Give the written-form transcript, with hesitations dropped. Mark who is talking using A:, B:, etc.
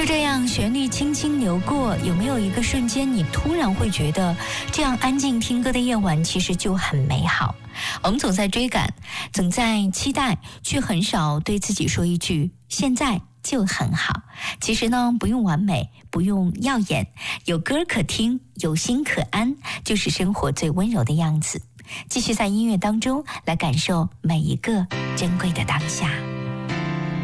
A: 这样旋律轻轻流过，有没有一个瞬间你突然会觉得这样安静听歌的夜晚其实就很美好？我们总在追赶，总在期待，却很少对自己说一句现在就很好。其实呢，不用完美，不用耀眼，有歌可听，有心可安，就是生活最温柔的样子。继续在音乐当中来感受每一个珍贵的当下。